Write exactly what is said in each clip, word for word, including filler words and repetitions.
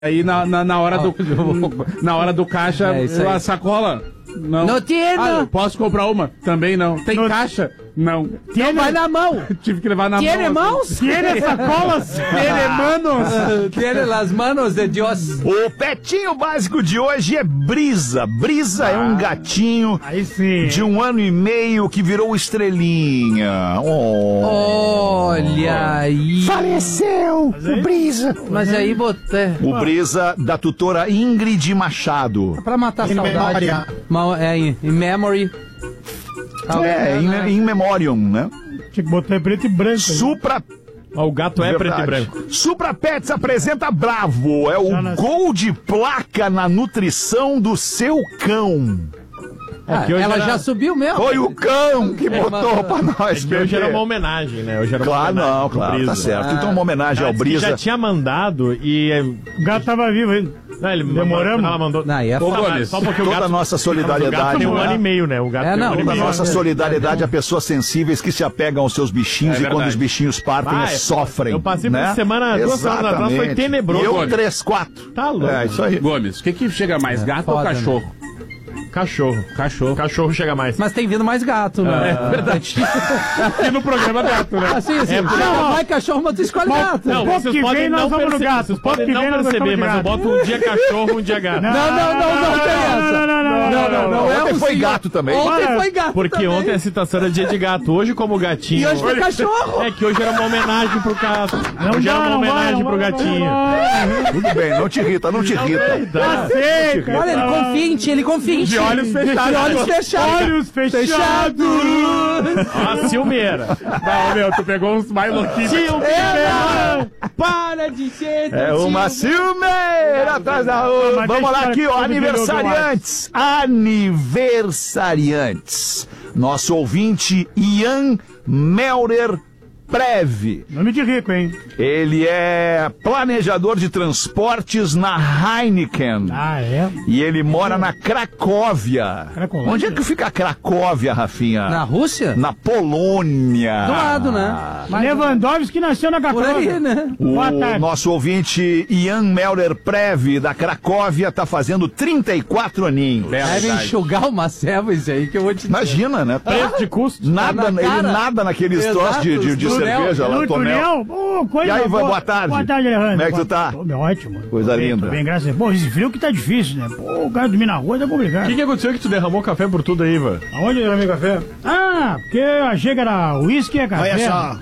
Aí na, na, na, hora do, na hora do caixa, é a sacola. Não. Não tinha. Ah, posso comprar uma? Também não. Tem no... caixa? Não. Tiene... Não vai na mão. Tive que levar na Tiene mão. mãos? Tiene sacolas? Tiene manos? Tiene las manos de Dios. O petinho básico de hoje é Brisa. Brisa ah, é um gatinho aí sim. de um ano e meio que virou estrelinha. Oh. Olha aí. Faleceu o Brisa. Mas aí botei. O Brisa da tutora Ingrid Machado. É pra matar a saudade. É, em memory. É, in, in memoriam, né? Tinha que botar preto e branco. Supra... Oh, o gato é Verdade. preto e branco. Supra Pets apresenta Bravo. É o gol de placa na nutrição do seu cão. Ah, é ela era... já subiu mesmo. Foi o cão que botou é, pra nós. É que hoje era uma homenagem, né? Hoje era uma claro, homenagem não, claro, Brisa. Tá certo. Ah. Então uma homenagem ao Brisa. Já tinha mandado e... O gato tava vivo ainda. Não, ele Demoramos. Ela mandou... Não, é Ô, Gomes, só porque toda a nossa solidariedade. O gato tem um ano e meio, né? O gato é, tem um não, ano e meio. Toda a nossa solidariedade a pessoas sensíveis que se apegam aos seus bichinhos é e quando os bichinhos partem, ah, sofrem. Eu passei né? por semana, duas semanas atrás, foi tenebroso. E eu, Gomes. três, quatro. Tá louco. É, isso aí. Gomes, o que que chega mais, gato é, ou cachorro? Né? Cachorro. Cachorro. Cachorro chega mais. Mas tem vindo mais gato, né? É, é verdade. Aqui no programa gato, né? Assim, assim, é, não, mais cachorro, mas tu escolhe gato. Não, pouco vocês que podem vem, não nós vamos no perceber, gato. vocês podem não perceber, mas eu boto um dia cachorro, um dia gato. Não, não, não, não, não tem essa. Não, não, não, não, não, não. Ontem foi gato também. Ontem foi gato Porque também. ontem a citação era dia de gato, hoje como gatinho. E hoje foi cachorro. É que hoje era uma homenagem pro gato. Não hoje dá, era uma não homenagem vai, pro não gatinho. vai. Tudo bem, não te irrita, não te irrita. Aceita. Olha, ele confia em ti, ele confia em ti. De olhos fechados. De olhos fechados. Olhos fechados. Ó, ciumeira. Não, meu, tu pegou uns mais louquinhos. Ciumeira. Para de ser. É uma ciumeira atrás da outra. Vamos lá aqui, ó, aniversariantes. Aniversariantes. Nosso ouvinte, Ian Melder Preve. Nome de rico, hein? Ele é planejador de transportes na Heineken. Ah, é? E ele mora na Cracóvia. Cracóvia. Onde é que fica a Cracóvia, Rafinha? Na Rússia? Na Polônia. Do lado, né? Mas Lewandowski nasceu na Por Cracóvia. aí, né? O nosso ouvinte Ian Melder Preve, da Cracóvia, tá fazendo trinta e quatro aninhos. Deve enxugar uma ceva isso aí que eu vou te dizer. Imagina, né? Preço de custo. Nada, Tá na ele cara. nada naqueles Exato, troços de, de, de do cerveja lá, No tonel. túnel. Oh, coisa E aí, boa. boa tarde. Boa tarde, Alejandro. Como é que tu tá? Tô bem, ótimo. Coisa Tô bem, linda. Tô bem, graças a Deus. Pô, esse frio que tá difícil, né? Pô, o cara dormir na rua tá complicado. O que, que aconteceu que tu derramou café por tudo aí, Ivan? Aonde eu derramei café? Ah, porque eu achei que era uísque e café. Olha só.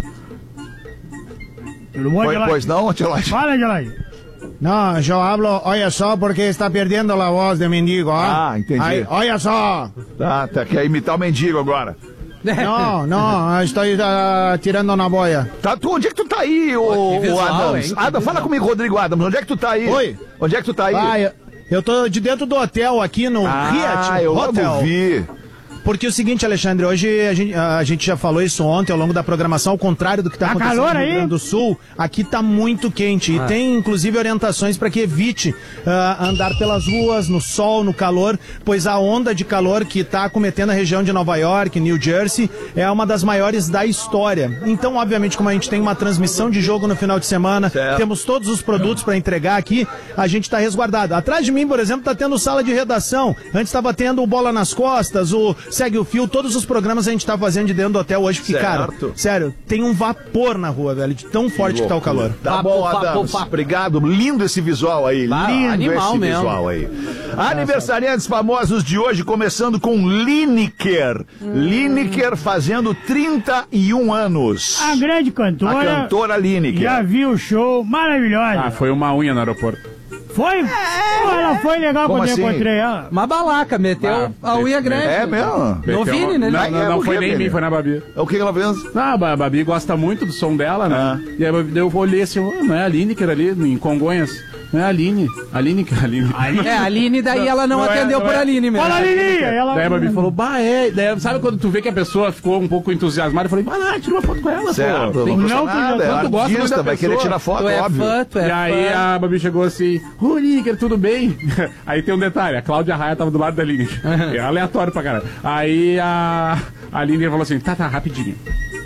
Tudo bom, Pois, Adelaide? pois não, Tio Fala, Adelaide. No, yo hablo, oye só, porque está perdiendo la voz de mendigo, Ah, entendi. Ay, oye só. Tá, tá, quer imitar o mendigo agora. No, no, estou uh, tirando na boia. Tá, tu, onde é que tu tá aí, ô, que visual, ô Adams? hein? Que Adam, fala visual. comigo, Rodrigo Adams, onde é que tu tá aí? Oi. Onde é que tu tá aí? Ah, eu, eu tô de dentro do hotel aqui no ah, Hyatt eu Hotel. logo vi. Porque é o seguinte, Alexandre, hoje a gente, a gente já falou isso ontem ao longo da programação, ao contrário do que está Tá acontecendo calor no Rio aí? Grande do Sul, aqui tá muito quente Ah. e tem inclusive orientações para que evite ah, andar pelas ruas, no sol, no calor, pois a onda de calor que está acometendo a região de Nova York, New Jersey, é uma das maiores da história. Então, obviamente, como a gente tem uma transmissão de jogo no final de semana, Certo. temos todos os produtos para entregar aqui, a gente está resguardado. Atrás de mim, por exemplo, tá tendo sala de redação, antes estava tendo o Bola nas Costas, o Segue o Fio, todos os programas a gente tá fazendo de dentro do hotel hoje, porque, Certo. cara, sério, tem um vapor na rua, velho, de tão forte que tá o calor. Tá Papo, bom, papo, Adams. papo. Obrigado. Lindo esse visual aí. Bah, Lindo animal esse mesmo. visual aí. Aniversariantes famosos de hoje, começando com Lineker. Lineker fazendo trinta e um anos. A grande A cantora. cantora Lineker. Já vi o show, maravilhosa. Ah, foi uma unha no aeroporto. Foi? Pô, ela foi legal Como quando eu assim? encontrei ela. Uma balaca, meteu Ah, a unha grande. É mesmo? No Vini, né? Não, Aí é não, não o foi quê, nem em Vini? mim, foi na Babi. O que que ela fez? Ah, a Babi gosta muito do som dela, né? Ah. E aí eu olhei assim, oh, não é a Lineker ali, em Congonhas? Não é a Aline. A Aline, a Aline. É, a Aline, daí ela não, Não é, atendeu não por é. Aline mesmo. Fala, Lili! Ela... Daí a Babi falou, bah, é. Daí, sabe quando tu vê que a pessoa ficou um pouco entusiasmada? Eu falei, vai lá, tira uma foto com ela, Certo, pô. não custa não, nada, é quando tu gosta muito artista, da vai querer pessoa, tirar foto, Tu é óbvio. fã, tu é E aí fã. a Babi chegou assim, ô Lineker, tudo bem? Aí tem um detalhe, a Cláudia Raia tava do lado da Lineker. É aleatório pra caralho. Aí a, a Lineker falou assim, tá, tá, rapidinho.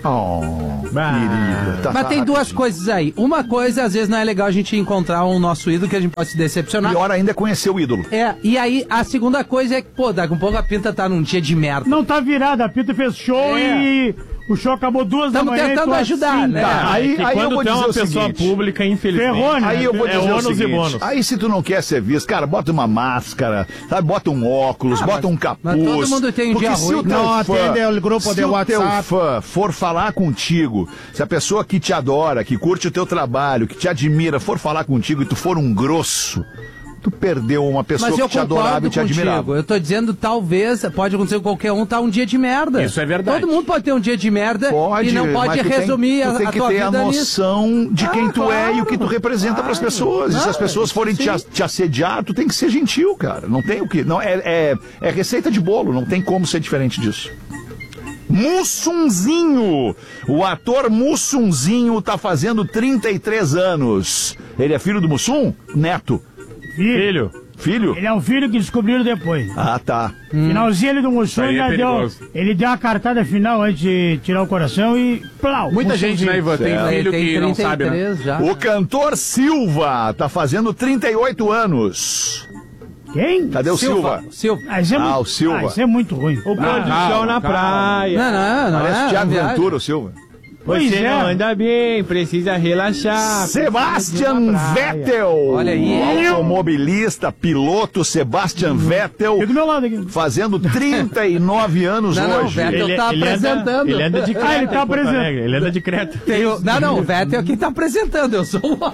Oh, querida, tá, Mas tá tem duas rapidinho. coisas aí. Uma coisa, às vezes, não é legal a gente encontrar um nosso ídolo que a gente pode se decepcionar. Pior ainda é conhecer o ídolo. É, e aí a segunda coisa é que, pô, daqui a um pouco a Pinta tá num dia de merda. Não tá virada, a Pita fez show É. e o show acabou duas da Tamo manhã. tentando e tu ajudar, assim, né? tá. Aí, que aí eu quando vou tu é dizer uma o pessoa seguinte. pública, infelizmente. Ferrou, né? Aí eu vou É dizer o ônus e seguinte, bônus. aí se tu não quer ser visto, cara, bota uma máscara, sabe? Bota um óculos, Ah, bota mas- um capuz. mas todo mundo tem um porque dia se ruim. o teu Não fã, atende o grupo se de o teu WhatsApp. fã for falar contigo, se a pessoa que te adora, que curte o teu trabalho, que te admira, for falar contigo e tu for um grosso, tu perdeu uma pessoa Mas que eu te adorava concordo e te contigo. admirava. Eu tô dizendo, talvez, pode acontecer com qualquer um, tá um dia de merda. Isso é verdade. Todo mundo pode ter um dia de merda Pode, e não pode mas tu resumir tem, tu a, tem a que tua ter a vida nisso. noção de Ah, quem tu é e o que tu claro, representa pras claro. pessoas. E se as Ah, pessoas forem te, sim. a- te assediar, tu tem que ser gentil, cara. Não tem o que. Não, é, é, é receita de bolo, não tem como ser diferente disso. Mussunzinho! O ator Mussunzinho tá fazendo trinta e três anos. Ele é filho do Mussum? Neto. Filho. Filho? Ele é um filho que descobriram depois. Ah, tá. Finalzinho ele do Mussum aí é ainda deu. perigoso. Ele deu uma cartada final antes de tirar o coração e. Plau! Muita gente, né, Ivan? Tem Certo. filho Ele tem que não sabe, né? trinta e três já. O cantor Silva tá fazendo trinta e oito anos. Quem? Cadê o Silva? Silva. Ah, isso é Ah, muito, o Silva. Ah, isso é muito ruim. O pôr do calma, sol na calma. praia. Não, não, não. Parece é, Thiago não viaja. Ventura, o Silva. Pois Você é. não anda bem, precisa relaxar. Sebastian Vettel. Olha aí. Automobilista, piloto Sebastian Vettel. Fica do meu lado aqui. Fazendo trinta e nove anos Não, não, hoje. Vettel. Ele tá apresentando. Anda, ele anda de creta. Ah, ele tá em Porto apresentando. Alegre, Ele anda de creta. Tem o- Não, não, o Vettel é quem tá apresentando, eu sou o...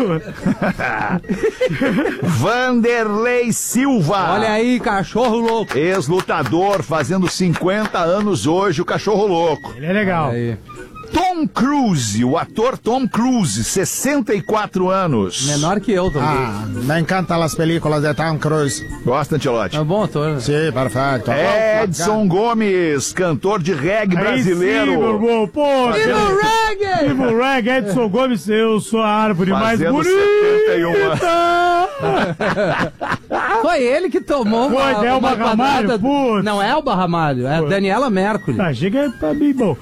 Vanderlei Silva. Olha aí, cachorro louco. Ex-lutador, fazendo cinquenta anos hoje, o cachorro louco. Ele é legal. Aí. Tom Cruise, o ator Tom Cruise, sessenta e quatro anos. Menor que eu também. Ah, me encantam as películas de Tom Cruise. Gosta, Antelote? É um bom ator, né? Sim, perfeito. Edson Gomes, cantor de reggae brasileiro. Aí sim, meu irmão. Pô, Viva o reggae! Viva o Reg, Edson Gomes, eu sou a árvore mais Fazendo bonita. setenta e um anos. Foi ele que tomou Foi, uma, Delba uma Ramalho, quadrada- putz. Não é o Barramalho, é a Daniela Mercury. Ah, chega pra mim, bom.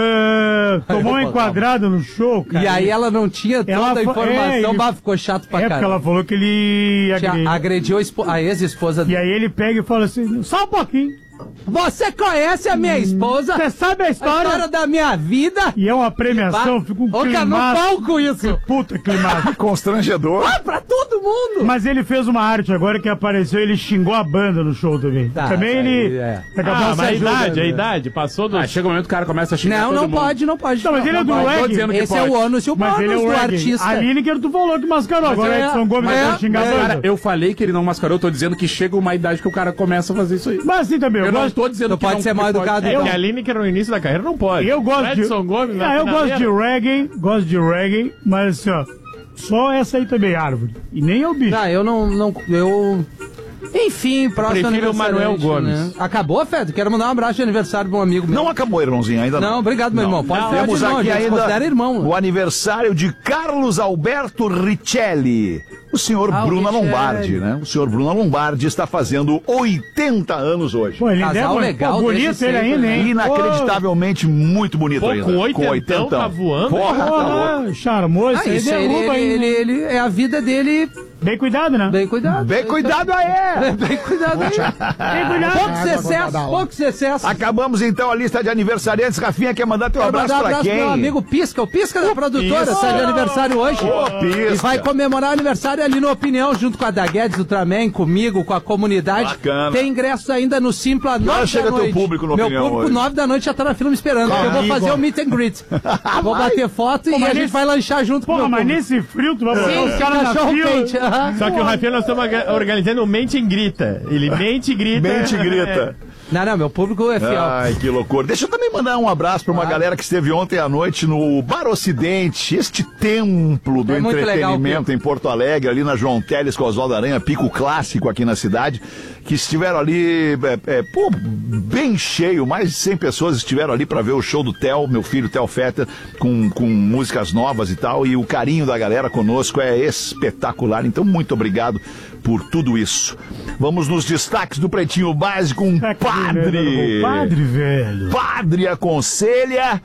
É, tomou uma enquadrada no show, cara. E aí ela não tinha toda Ela a fa- informação, é, ele- bah, ficou chato pra É porque caralho. ela falou que ele Tinha- agrediu. agrediu a, espo- a ex-esposa E dele. aí ele pega e fala assim, só um pouquinho. Você conhece a minha esposa? Você sabe a A história? história da minha vida? E é uma premiação, fica um Ô, cara, no climaço. palco isso! Puta climaço. Constrangedor. Ah, pra todo mundo! Mas ele fez uma arte agora que apareceu, ele xingou a banda no show também. Tá, também tá, ele... é. Acabou Ah, se mas a ajudando. idade, a idade. Passou do... Ah, chega um momento que o cara começa a xingar Não, todo não mundo. pode, não pode. Não, mas ele é do pode. reggae. Tô dizendo que Esse pode. é o ônus e o Mas ele é bônus o do reggae. artista. A Lineker tu falou que mascarou, Mas agora é- Edson Gomes mas vai é- xingar a mas, banda. Cara, eu falei que ele não mascarou, eu tô dizendo que chega uma idade que o cara começa a fazer isso aí. Mas assim também, eu, Eu não gosto... tô dizendo Tu que pode não ser mal que educado, É então. que a Lineker no início da carreira não pode. Eu gosto O de... Edson Gomes na Ah, eu gosto de finaleira. reggae, gosto de reggae, mas assim, ó, só essa aí também, árvore. E nem é o bicho. Não, eu não, não. Eu. Enfim, próximo prefiro o Manuel aniversariante, Gomes. né? Acabou, Feto? Quero mandar um abraço de aniversário pra um amigo meu. Não acabou, irmãozinho, ainda não. Não, obrigado, meu irmão. Pode falar de Temos irmão, aqui a gente ainda considera irmão. o aniversário de Carlos Alberto Richelli. O senhor Ah, o Bruna Richelli. Lombardi, né? O senhor Bruna Lombardi está fazendo oitenta anos hoje. Pô, ele Casal deve... legal Pô, bonito desde ele sempre, ainda, né? hein? Inacreditavelmente muito bonito Pô, ainda. com oitentão tá voando, Porra, Pô, tá louco. porra, charmoso, Ah, isso aí isso aí, ele, derruba ele, ainda. ele, ele- é a vida dele Bem cuidado, né? bem cuidado. Bem cuidado aí! É, bem cuidado aí. Bem cuidado. Poucos excessos, poucos excessos. Acabamos então a lista de aniversariantes. Rafinha quer mandar teu Quero abraço mandar um pra abraço pro quem? meu amigo Pisca, o Pisca da produtora, Pisca. está de aniversário hoje. Ô, Pisca. E vai comemorar o aniversário ali no Opinião, junto com a da Guedes Ultraman, comigo, com a comunidade. Bacana. Tem ingressos ainda no Simpla, nove da chega teu noite. público no Meu Opinião público, hoje? nove da noite, já tá na fila me esperando. porque eu vou Amigo. fazer o meet and greet. Vou bater foto Pô, e mas a gente nesse- vai lanchar junto com o Porra, meu mas público. nesse frio tu vai botar Sim, os caras na cachorro fila. quente. aham. Só que o Rafinha nós estamos organizando o Mente em Grita. Ele mente e grita. Mente grita. Não, não, meu público é fiel. Ai, que loucura. Deixa eu também mandar um abraço pra uma galera que esteve ontem à noite no Bar Ocidente, este templo do É muito legal, entretenimento Pico. em Porto Alegre, ali na João Teles com Oswaldo Aranha, pico clássico aqui na cidade, que estiveram ali, é, é, pô, bem cheio, mais de cem pessoas estiveram ali pra ver o show do Theo, meu filho Theo Fetter, com, com músicas novas e tal, e o carinho da galera conosco é espetacular, então muito obrigado por tudo isso. Vamos nos destaques do Pretinho Básico, um É, padre. Padre, velho. Padre aconselha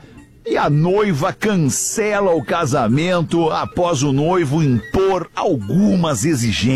E a noiva cancela o casamento após o noivo impor algumas exigências.